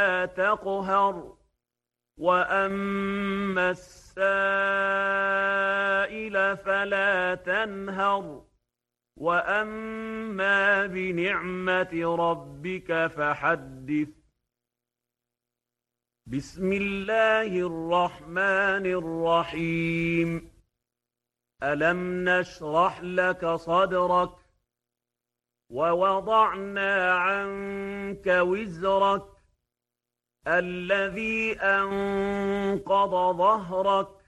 تقهر وأما السائل فلا تنهر وأما بنعمة ربك فحدث. بسم الله الرحمن الرحيم. ألم نشرح لك صدرك ووضعنا عنك وزرك الذي أنقض ظهرك